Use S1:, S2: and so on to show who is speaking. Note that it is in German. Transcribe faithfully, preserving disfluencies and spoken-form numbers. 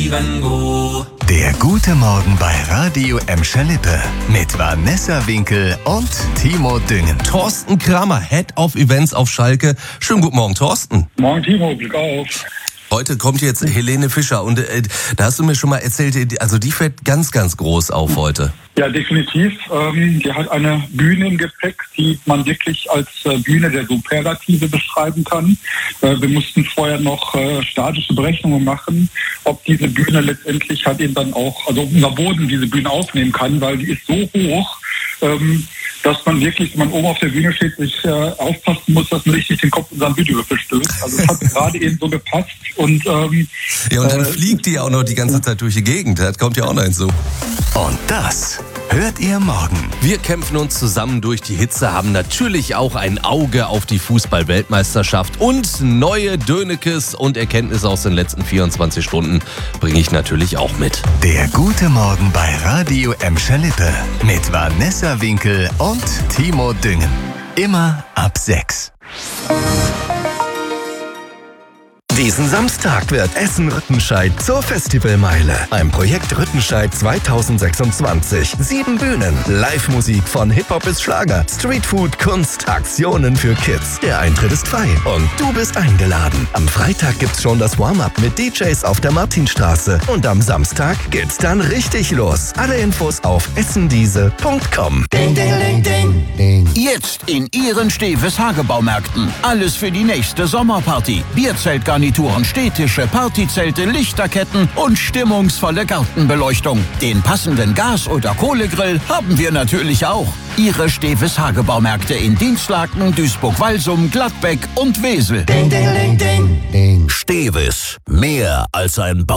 S1: Livengo.
S2: Der gute Morgen bei Radio Emscher Lippe mit Vanessa Winkel und Timo Düngen.
S3: Thorsten Kramer, Head of Events auf Schalke. Schönen guten Morgen, Thorsten.
S4: Morgen, Timo, Glück auf.
S3: Heute kommt jetzt Helene Fischer und äh, da hast du mir schon mal erzählt, also die fällt ganz, ganz groß auf heute.
S4: Ja, definitiv. Ähm, die hat eine Bühne im Gepäck, die man wirklich als äh, Bühne der Superlative beschreiben kann. Äh, wir mussten vorher noch äh, statische Berechnungen machen, ob diese Bühne letztendlich halt eben dann auch, also unser Boden diese Bühne aufnehmen kann, weil die ist so hoch, ähm, dass man wirklich, wenn man oben auf der Bühne steht, sich äh, aufpassen muss, dass man richtig den Kopf in seinen Videowürfel stößt. Also es hat gerade eben so gepasst. Und, ähm,
S3: ja, und dann
S4: äh,
S3: fliegt die auch noch die ganze Zeit durch die Gegend. Das kommt ja auch noch hinzu.
S2: Und das hört ihr morgen.
S3: Wir kämpfen uns zusammen durch die Hitze, haben natürlich auch ein Auge auf die Fußball-Weltmeisterschaft und neue Dönekes und Erkenntnisse aus den letzten vierundzwanzig Stunden bringe ich natürlich auch mit.
S2: Der gute Morgen bei Radio Emscher Lippe mit Vanessa Winkel und Timo Düngen. Immer ab sechs. Diesen Samstag wird Essen-Rüttenscheid zur Festivalmeile. Ein Projekt Rüttenscheid zweitausendsechsundzwanzig. Sieben Bühnen, Live-Musik von Hip-Hop bis Schlager, Streetfood, Kunst, Aktionen für Kids. Der Eintritt ist frei und du bist eingeladen. Am Freitag gibt's schon das Warm-Up mit D Js auf der Martinstraße. Und am Samstag geht's dann richtig los. Alle Infos auf essendiese punkt com.
S5: Ding, ding, ding, ding, ding. Jetzt in Ihren Steves Hagebaumärkten. Alles für die nächste Sommerparty. Bierzeltgarnituren, Stehtische, Partyzelte, Lichterketten und stimmungsvolle Gartenbeleuchtung. Den passenden Gas- oder Kohlegrill haben wir natürlich auch. Ihre Steves Hagebaumärkte in Dinslaken, Duisburg-Walsum, Gladbeck und Wesel.
S2: Ding, ding, ding, ding, ding.
S5: Steves. Mehr als ein Bau.